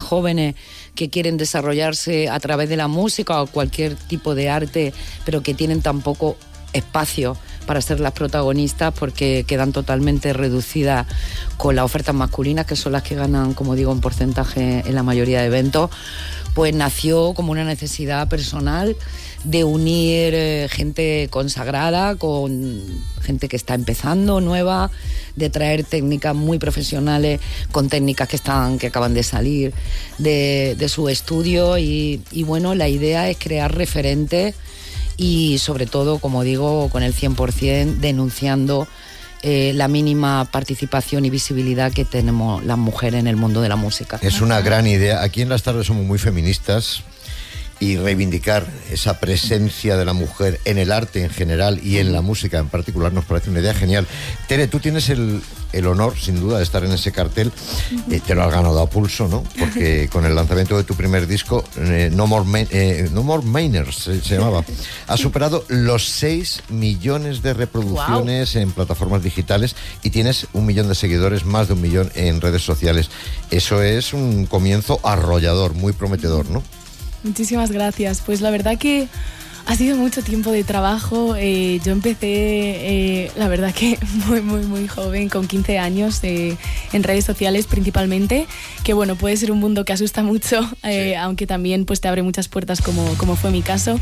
jóvenes que quieren desarrollarse a través de la música o cualquier tipo de arte, pero que tienen tan poco espacio para ser las protagonistas porque quedan totalmente reducidas con las ofertas masculinas, que son las que ganan, como digo, un porcentaje en la mayoría de eventos. Pues nació como una necesidad personal de unir gente consagrada con gente que está empezando, nueva, de traer técnicas muy profesionales con técnicas que acaban de salir de su estudio y bueno, la idea es crear referentes y sobre todo, como digo, con el 100% denunciando la mínima participación y visibilidad que tenemos las mujeres en el mundo de la música. Es una gran idea. Aquí en Las Tardes somos muy feministas y reivindicar esa presencia de la mujer en el arte en general y en la música en particular nos parece una idea genial. Tere, tú tienes el honor, sin duda, de estar en ese cartel. Te lo has ganado a pulso, ¿no? Porque con el lanzamiento de tu primer disco, No More Mainers se llamaba, has superado los 6 millones de reproducciones en plataformas digitales y tienes 1 millón de seguidores, más de 1 millón en redes sociales. Eso es un comienzo arrollador, muy prometedor, ¿no? Muchísimas gracias. Pues la verdad que ha sido mucho tiempo de trabajo. Yo empecé, la verdad que muy joven, con 15 años, en redes sociales principalmente, que bueno, puede ser un mundo que asusta mucho, sí. Aunque también pues te abre muchas puertas como fue mi caso.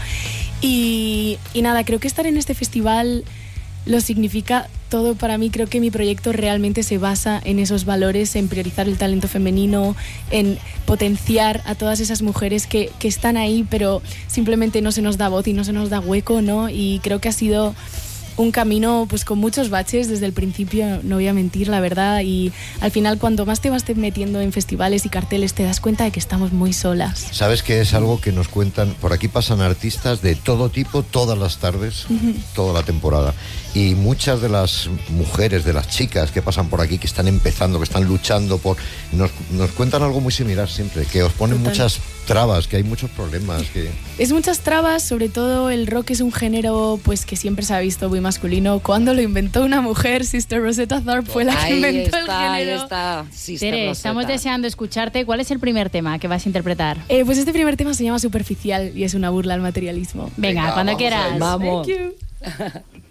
Y nada, creo que estar en este festival lo significa todo para mí. Creo que mi proyecto realmente se basa en esos valores, en priorizar el talento femenino, en potenciar a todas esas mujeres que están ahí, pero simplemente no se nos da voz y no se nos da hueco, ¿no? Y creo que ha sido un camino pues con muchos baches desde el principio, no voy a mentir, la verdad, y al final cuando más te vas metiendo en festivales y carteles te das cuenta de que estamos muy solas. Sabes que es algo que nos cuentan, por aquí pasan artistas de todo tipo, todas las tardes, toda la temporada, y muchas de las mujeres, de las chicas que pasan por aquí, que están empezando, que están luchando nos cuentan algo muy similar siempre, que os ponen muchas trabas, que hay muchos problemas. Es muchas trabas, sobre todo el rock es un género pues que siempre se ha visto muy masculino. Cuando lo inventó una mujer, Sister Rosetta Tharpe fue la que inventó el género. Ahí está, Tere, estamos deseando escucharte. ¿Cuál es el primer tema que vas a interpretar? Pues este primer tema se llama Superficial y es una burla al materialismo. Venga, cuando quieras. Vamos. Thank you.